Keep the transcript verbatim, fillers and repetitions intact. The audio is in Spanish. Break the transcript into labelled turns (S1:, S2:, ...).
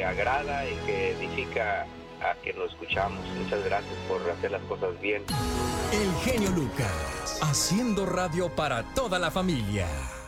S1: agrada y que edifica a que lo escuchamos. Muchas gracias por hacer las cosas bien.
S2: El genio Lucas, haciendo radio para toda la familia.